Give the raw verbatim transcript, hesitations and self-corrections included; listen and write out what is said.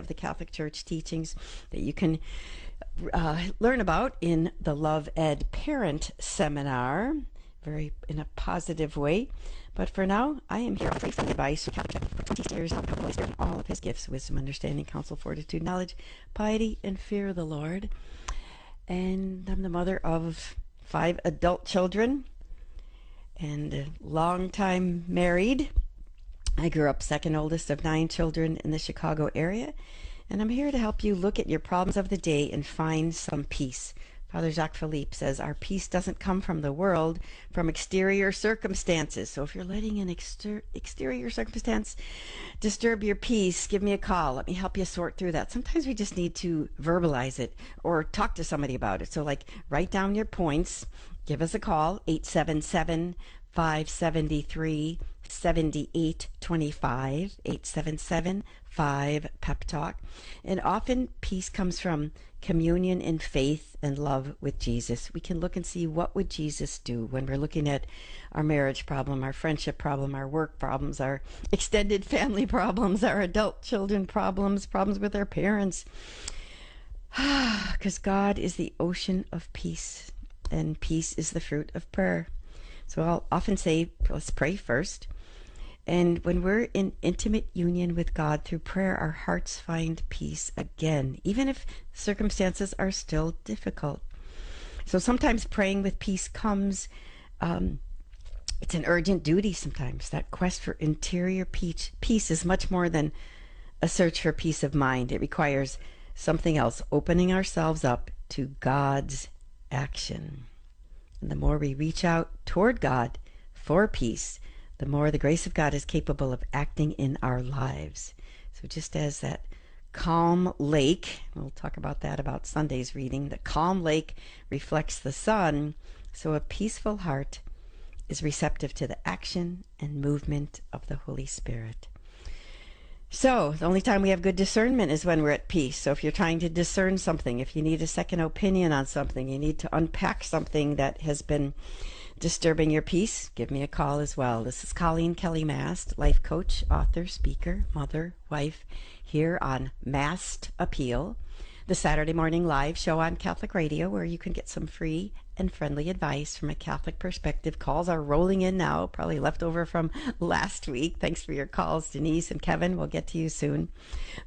of the Catholic Church teachings that you can uh, learn about in the Love Ed Parent Seminar, very in a positive way. But for now, I am here offering free advice for twenty years, help the Holy Spirit, all of His gifts, wisdom, understanding, counsel, fortitude, knowledge, piety, and fear of the Lord. And I'm the mother of five adult children and a long time married. I grew up second oldest of nine children in the Chicago area, and I'm here to help you look at your problems of the day and find some peace. Father Jacques Philippe says our peace doesn't come from the world, from exterior circumstances. So if you're letting an exter- exterior circumstance disturb your peace, give me a call. Let me help you sort through that. Sometimes we just need to verbalize it or talk to somebody about it. So like write down your points. Give us a call, eight seven seven, five seven three, seven eight two five, eight seven seven, five, Pep Talk. And often peace comes from communion in faith and love with Jesus. We can look and see what would Jesus do when we're looking at our marriage problem, our friendship problem, our work problems, our extended family problems, our adult children problems, problems with our parents. Because God is the ocean of peace, and peace is the fruit of prayer. So I'll often say, let's pray first. And when we're in intimate union with God through prayer, our hearts find peace again, even if circumstances are still difficult. So sometimes praying with peace comes, um, it's an urgent duty sometimes. That quest for interior peace, peace is much more than a search for peace of mind. It requires something else, opening ourselves up to God's action. And the more we reach out toward God for peace, the more the grace of God is capable of acting in our lives. So just as that calm lake, we'll talk about that about Sunday's reading, the calm lake reflects the sun, so a peaceful heart is receptive to the action and movement of the Holy Spirit. So the only time we have good discernment is when we're at peace. So if you're trying to discern something, if you need a second opinion on something, you need to unpack something that has been disturbing your peace, give me a call as well. This is Colleen Kelly Mast, life coach, author, speaker, mother, wife, here on Mast Appeal, the Saturday morning live show on Catholic Radio where you can get some free and friendly advice from a Catholic perspective. Calls are rolling in now, probably left over from last week. Thanks for your calls, Denise and Kevin. We'll get to you soon.